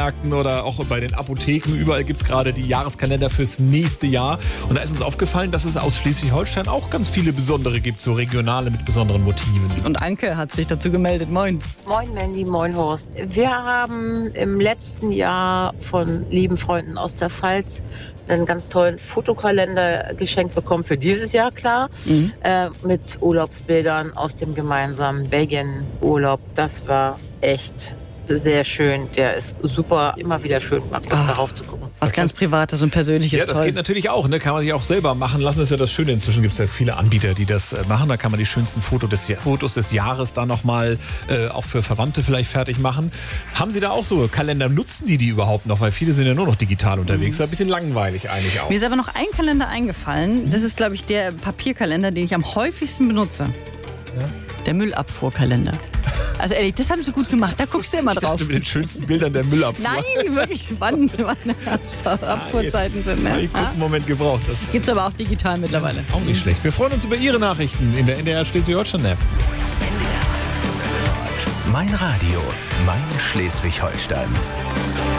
Supermärkten oder auch bei den Apotheken. Überall gibt es gerade die Jahreskalender fürs nächste Jahr. Und da ist uns aufgefallen, dass es aus Schleswig-Holstein auch ganz viele besondere gibt, so regionale mit besonderen Motiven. Und Anke hat sich dazu gemeldet. Moin. Moin Mandy, moin Horst. Wir haben im letzten Jahr von lieben Freunden aus der Pfalz einen ganz tollen Fotokalender geschenkt bekommen für dieses Jahr, klar, mit Urlaubsbildern aus dem gemeinsamen Belgien-Urlaub. Das war echt sehr schön. Der ist super, immer wieder schön, mal kurz darauf zu gucken. Was ganz Privates und Persönliches, Ja, das toll. geht natürlich auch, ne? Kann man sich auch selber machen lassen. Das ist ja das Schöne. Inzwischen gibt es ja viele Anbieter, die das machen. Da kann man die schönsten Fotos des Jahres dann nochmal auch für Verwandte vielleicht fertig machen. Haben Sie da auch so Kalender? Nutzen die überhaupt noch? Weil viele sind ja nur noch digital unterwegs. Ein bisschen langweilig eigentlich auch. Mir ist aber noch ein Kalender eingefallen. Das ist, glaube ich, der Papierkalender, den ich am häufigsten benutze. Ja? Der Müllabfuhrkalender. Also ehrlich, das haben sie gut gemacht. Da guckst du immer Ich dachte, drauf. mit den schönsten Bildern der Müllabfuhr. Nein, wirklich, wann Abfuhrzeiten sind. Habe Ne? ich kurz einen Moment gebraucht. Das Gibt's aber auch digital mittlerweile. auch nicht schlecht. Wir freuen uns über Ihre Nachrichten in der NDR Schleswig-Holstein-App. NDR 1 Mein Radio, mein Schleswig-Holstein.